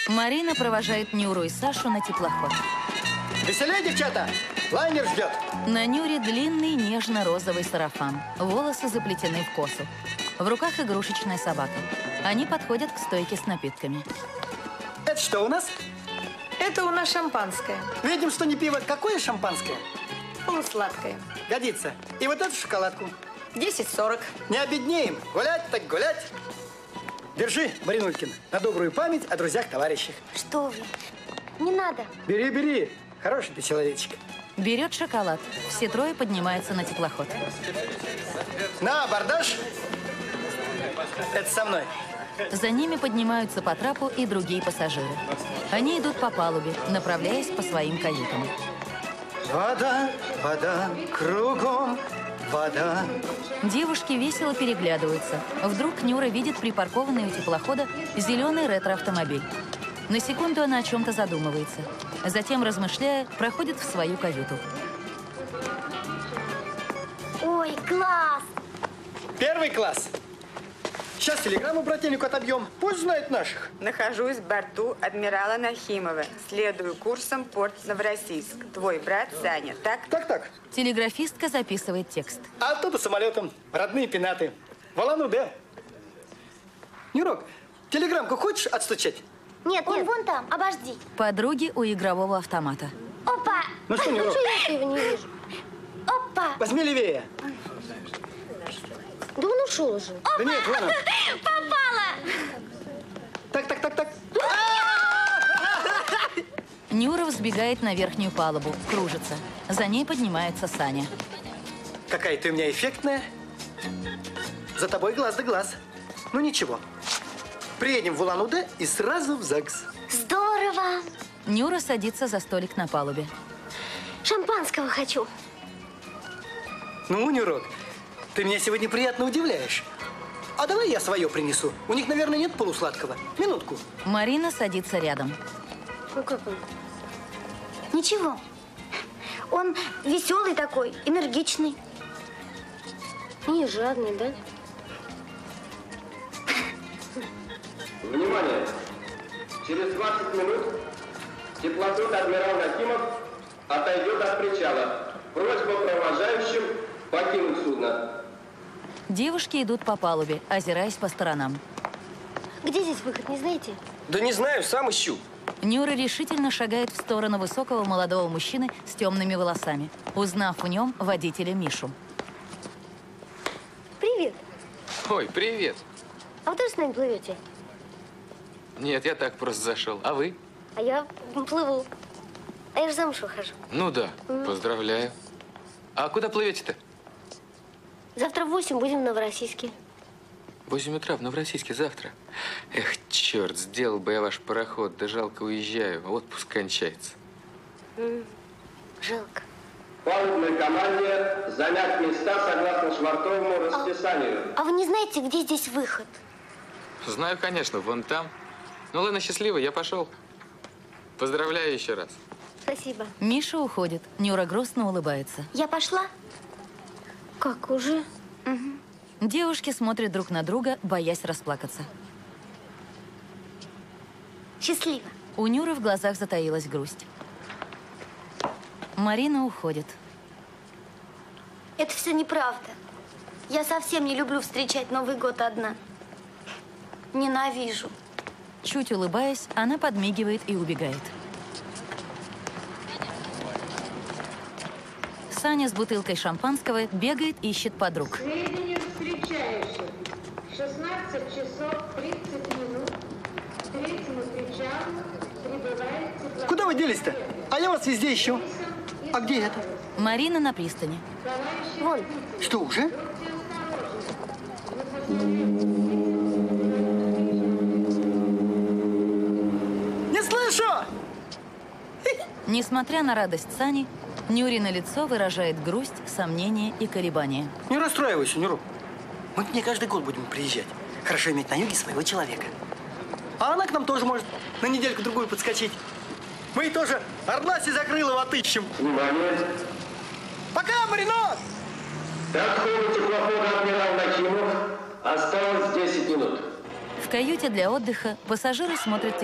Марина провожает Нюру и Сашу на теплоход. Веселей, девчата! Лайнер ждет. На Нюре длинный нежно-розовый сарафан. Волосы заплетены в косу. В руках игрушечная собака. Они подходят к стойке с напитками. Это что у нас? Это у нас шампанское. Видим, что не пиво. Какое шампанское? Полусладкое. Годится. И вот эту шоколадку. 10,40. Не обеднеем. Гулять так гулять. Держи, Маринулькин, на добрую память о друзьях-товарищах. Что вы? Не надо. Бери, бери. Хороший ты человечек. Берет шоколад. Все трое поднимаются на теплоход. На, абордаж. Это со мной. За ними поднимаются по трапу и другие пассажиры. Они идут по палубе, направляясь по своим каютам. Вода, вода, кругом вода. Девушки весело переглядываются. Вдруг Нюра видит припаркованный у теплохода зеленый ретро-автомобиль. На секунду она о чем-то задумывается. Затем, размышляя, проходит в свою каюту. Ой, класс! Первый класс. Сейчас телеграмму брательнику отобьем. Пусть знает наших. Нахожусь в борту адмирала Нахимова. Следую курсом порт Новороссийск. Твой брат Саня, так? Так. Телеграфистка записывает текст. А оттуда самолетом. Родные пенаты. В Улан-Удэ. Нюрок, телеграммку хочешь отстучать? Нет, вон там, обожди. Подруги у игрового автомата. Опа! Ну что, Нюрок? Я его не вижу. Опа! Возьми левее. Да он ушел уже. Да нет, вон он. Попала! Так. Нюра взбегает на верхнюю палубу, кружится. За ней поднимается Саня. Какая ты у меня эффектная. За тобой глаз да глаз. Ну ничего. Приедем в Улан-Удэ и сразу в ЗАГС. Здорово! Нюра садится за столик на палубе. Шампанского хочу. Ну, Нюрок, ты меня сегодня приятно удивляешь. А давай я свое принесу. У них, наверное, нет полусладкого. Минутку. Марина садится рядом. Ну как он? Ничего. Он веселый такой, энергичный. Не жадный, да? Внимание! Через 20 минут теплоход адмирал Нахимов отойдет от причала. Просьба провожающим покинуть судно. Девушки идут по палубе, озираясь по сторонам. Где здесь выход, не знаете? Да не знаю, сам ищу. Нюра решительно шагает в сторону высокого молодого мужчины с темными волосами, узнав в нем водителя Мишу. Привет. Ой, привет. А вы тоже с нами плывете? Нет, я так просто зашел. А вы? А я плыву. А я же замуж выхожу. Ну да, поздравляю. А куда плывете-то? Завтра в 8 будем в Новороссийске. 8 утра в Новороссийске завтра. Эх, черт, сделал бы я ваш пароход, да жалко уезжаю. Отпуск кончается. Жалко. Палубной команде занять места согласно швартовому расписанию. А вы не знаете, где здесь выход? Знаю, конечно, вон там. Ну ладно, счастливо, я пошел. Поздравляю еще раз. Спасибо. Миша уходит. Нюра грустно улыбается. Я пошла? Как, уже? Девушки смотрят друг на друга, боясь расплакаться. Счастливо. У Нюры в глазах затаилась грусть. Марина уходит. Это все неправда. Я совсем не люблю встречать Новый год одна. Ненавижу. Чуть улыбаясь, она подмигивает и убегает. Саня с бутылкой шампанского бегает, ищет подруг. Сведению встречающих. 16 часов 30 минут. К третьему причалу прибывает теплоход. Куда вы делись-то? А я вас везде ищу. А где это? Марина на пристани. Вон. Что, уже? Не слышу! Несмотря на радость Сани, Нюрина лицо выражает грусть, сомнение и колебания. Не расстраивайся, Нюру. Мы к ней каждый год будем приезжать. Хорошо иметь на юге своего человека. А она к нам тоже может на недельку-другую подскочить. Мы тоже Орнаси Закрылова отыщем. Внимание! Пока, Маринок! До отхода теплохода адмирал Нахимов осталось 10 минут. В каюте для отдыха пассажиры смотрят